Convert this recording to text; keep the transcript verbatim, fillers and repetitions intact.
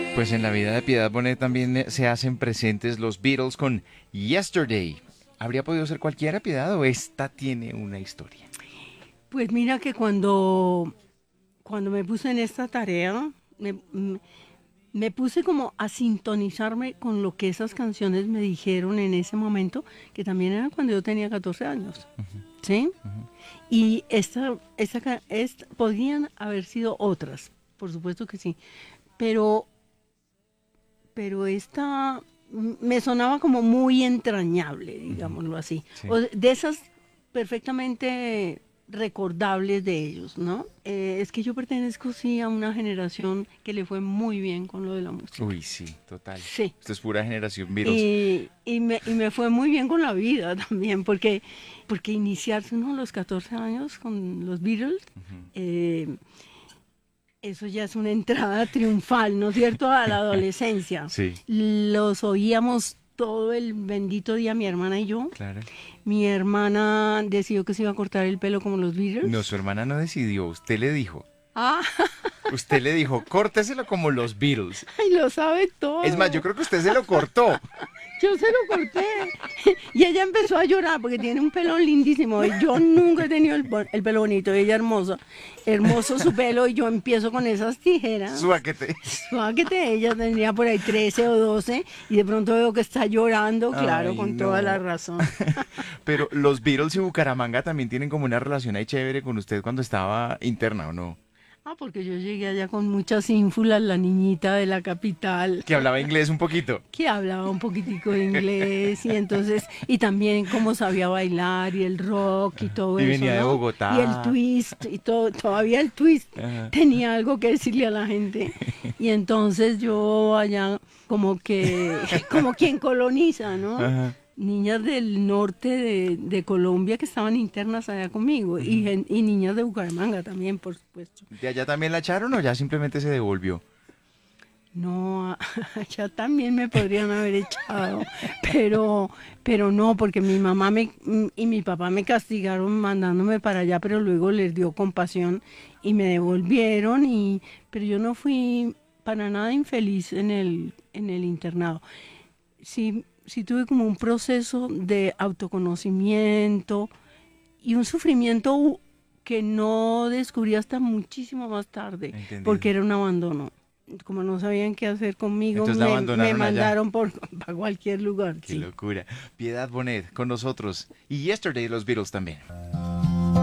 Pues en la vida de Piedad Bonet también eh, se hacen presentes los Beatles con Yesterday. ¿Habría podido ser cualquiera, Piedad, o esta tiene una historia? Pues mira que cuando, cuando me puse en esta tarea, me, m- me puse como a sintonizarme con lo que esas canciones me dijeron en ese momento, que también era cuando yo tenía catorce años, ¿sí? Y esta, esta, ca- esta- podrían haber sido otras, por supuesto que sí, pero, pero esta mm, me sonaba como muy entrañable, Ujú. digámoslo así, Sí. o de de esas perfectamente recordables de ellos, ¿no? Eh, es que yo pertenezco, sí, a una generación que le fue muy bien con lo de la música. Uy, sí, total. Sí. Esto es pura generación Beatles. Y, y me, y me fue muy bien con la vida también, porque, porque iniciarse uno a los catorce años con los Beatles, Ujú. eh, eso ya es una entrada triunfal, ¿no es cierto?, a la adolescencia. Sí, Los oíamos todo el bendito día, mi hermana y yo. claro. Mi hermana decidió que se iba a cortar el pelo como los No, Beatles. su hermana no decidió, usted le dijo. Ah, Usted le dijo, córteselo como los Beatles. y lo sabe Es más, yo todo. creo que usted se lo cortó. Yo se lo corté. Y ella empezó a llorar porque tiene un pelo lindísimo. Y yo nunca he tenido el, bo- el pelo bonito. Ella hermosa. Hermoso su pelo. Y yo empiezo con esas tijeras. Suáquete. Suáquete, ella tendría por ahí trece o doce. Y de pronto veo que está llorando. Claro, Ay, con toda la no. razón. Pero los Beatles y Bucaramanga también tienen como una relación ahí chévere con usted cuando estaba interna, ¿o no? Ah, porque yo llegué allá con muchas ínfulas, la niñita de la capital. Que hablaba inglés un poquito. Que hablaba un poquitico de inglés y entonces, y también cómo sabía bailar y el rock y todo Y eso, venía de ¿no? Y el Bogotá. twist y todo, todavía el twist Ajá. tenía algo que decirle a la gente. Y entonces yo allá como que, como quien coloniza, ¿no? Ajá. Niñas del norte de, de Colombia que estaban internas allá conmigo y, Ujú. gen- y niñas de Bucaramanga también, por supuesto. ¿De allá también la echaron o ya simplemente se devolvió? No, ya también me podrían haber echado, pero, pero no, porque mi mamá me, y mi papá me castigaron mandándome para allá, pero luego les dio compasión y me devolvieron, y, pero yo no fui para nada infeliz en el, en el internado. Sí, sí tuve como un proceso de autoconocimiento y un sufrimiento u- que no descubrí hasta muchísimo más tarde, Entendido. porque era un abandono. Como no sabían qué hacer conmigo, Entonces la me, me abandonaron allá. mandaron por para cualquier lugar, Qué sí. locura. Piedad Bonet con nosotros. Y Yesterday los Beatles también.